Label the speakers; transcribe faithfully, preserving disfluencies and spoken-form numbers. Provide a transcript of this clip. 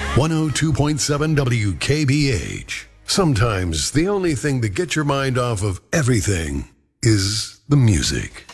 Speaker 1: one oh two point seven W K B H. Sometimes the only thing that gets your mind off of everything is the music.